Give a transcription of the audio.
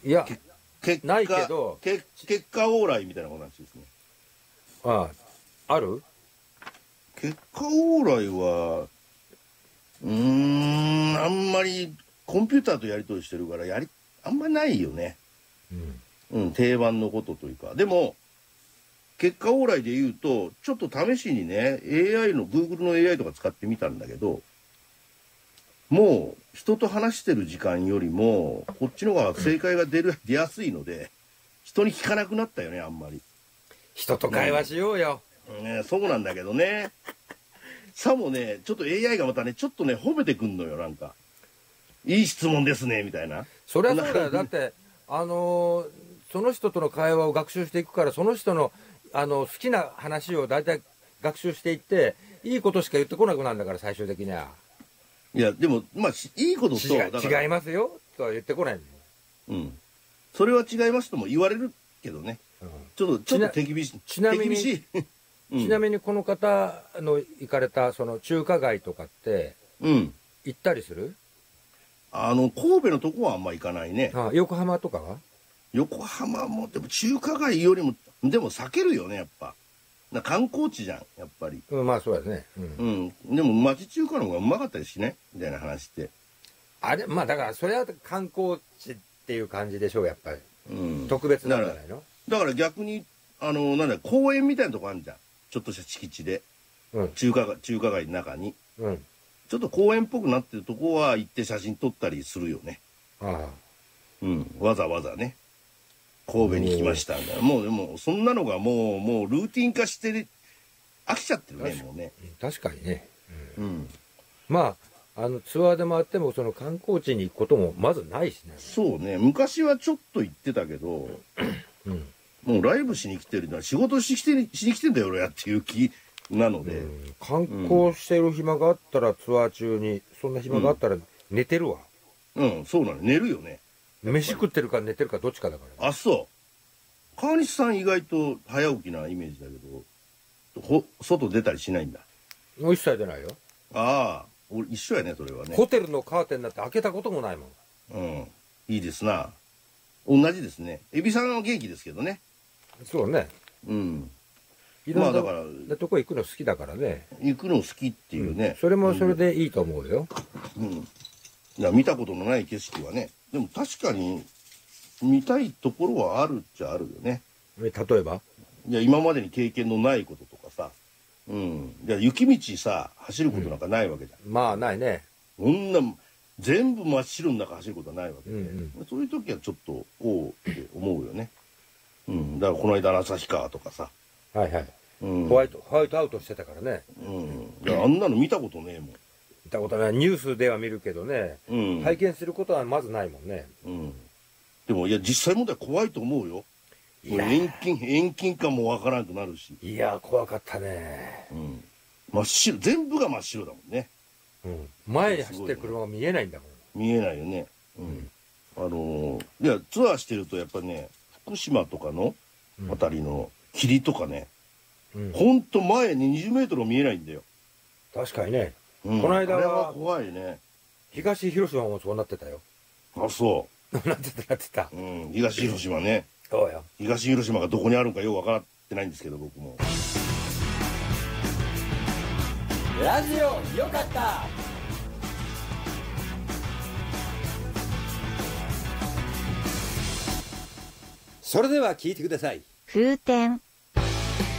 いや、 結ないけど結果往来みたいな話ですね。 ある？ 結果往来はあんまりコンピューターとやり取りしてるからあんまりないよね。定番のことというか。でも結果往来で言うとちょっと試しにね Google の AI とか使ってみたんだけど、もう人と話してる時間よりもこっちの方が正解が出やすいので人に聞かなくなったよね。あんまり人と会話しようよ。 そうなんだけどね。さもねちょっと AI がまたねちょっとね褒めてくんのよ。なんかいい質問ですねみたいな。 そりゃそうだよ。だってその人との会話を学習していくから、その人の好きな話を大体学習していっていいことしか言ってこなくなるんだから、最終的には。 いやでもまあいいことと違いますよとは言ってこないの。それは違いますとも言われるけどね。ちょっと手厳しい。 ちなみにこの方の行かれたその中華街とかって行ったりする？ 神戸のとこはあんま行かないね。 横浜とかは？横浜もでも中華街よりもでも避けるよねやっぱ。観光地じゃんやっぱり。 まあそうですね。 でも町中華の方がうまかったりしねみたいな話って。 まあだからそれは観光地っていう感じでしょうやっぱり。特別なんじゃないの？ だから逆に公園みたいなとこあるじゃん。ちょっとした敷地で、中華街の中に、ちょっと公園っぽくなってるとこは行って写真撮ったりするよね。わざわざね神戸に来ましたんだ。もうでもそんなのがもうルーティン化して飽きちゃってるねもうね。 確かにね。まあツアーで回ってもその観光地に行くこともまずないしね。 そうね、昔はちょっと行ってたけど、もうライブしに来てるのは仕事しに来てんだよ俺やっていう気なので。 観光してる暇があったら、ツアー中にそんな暇があったら寝てるわ。 そうなの。寝るよね。 飯食ってるか寝てるかどっちかだから、 ね。そう。川西さん意外と早起きなイメージだけど、外出たりしないんだ。 もう一切出ないよ。 俺一緒やねそれはね。 ホテルのカーテンだって開けたこともないもん。いいですな。同じですね。エビさんは元気ですけどね。 そうね。まあだからとこ行くの好きだからね。 行くの好きっていうね。 それもそれでいいと思うよ。 見たことのない景色はね。でも確かに見たいところはあるっちゃあるよね。 例えば？ いや今までに経験のないこととかさ。いや雪道さ走ることなんかないわけじゃん。 まあないね。 こんな全部真っ白の中走ることはないわけで、そういう時はちょっとって思うよね。だからこの間の旭川とかさ。 ホワイトアウトしてたからね。 いやあんなの見たことねえもん。 見たことない。ニュースでは見るけどね、拝見することはまずないもんね。 でもいや実際問題怖いと思うよ。遠近感もわからなくなるし。 いや怖かったね。 真っ白、全部が真っ白だもんね。 前に走ってる車が見えないんだもん。 見えないよね。いやツアーしてるとやっぱね福島とかのあたりの霧とかね、ほんと前に20メートルも見えないんだよ。 確かにね。この間は怖いね。 東広島もそうなってたよ。 そうなってた。 東広島ね。 そうよ。 東広島がどこにあるのかよく分からってないんですけど僕も。 ラジオよかった。それでは聞いてください。 風天